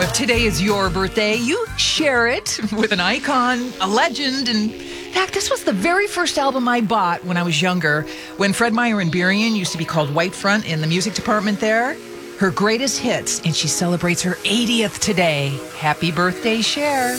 if today is your birthday, you share it with an icon, a legend. And in fact, this was the very first album I bought when I was younger, when Fred Meyer and Berrien used to be called White Front in the music department there. Her greatest hits, and she celebrates her 80th today. Happy birthday, Cher.